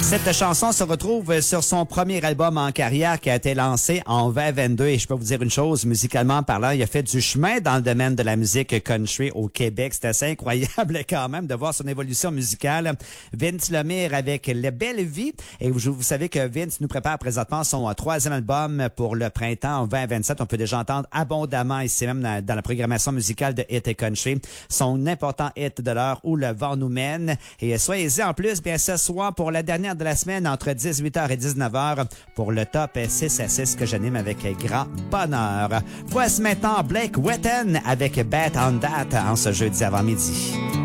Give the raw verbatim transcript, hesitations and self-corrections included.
Cette chanson se retrouve sur son premier album en carrière qui a été lancé en vingt vingt-deux et je peux vous dire une chose, musicalement parlant, il a fait du chemin dans le domaine de la musique country au Québec. C'est assez incroyable quand même de voir son évolution musicale. Vince Lemire avec La Belle Vie et vous, vous savez que Vince nous prépare présentement son troisième album pour le printemps vingt vingt-sept. On peut déjà entendre abondamment ici même dans, dans la programmation musicale de Hit et Country son important hit de l'heure Où le vent nous mène. Et soyez-y en plus bien ce soir pour la dernière de la semaine entre dix-huit heures et dix-neuf heures pour le top six à six que j'anime avec grand bonheur. Voici maintenant Blake Wheaton avec Bet on That en ce jeudi avant-midi.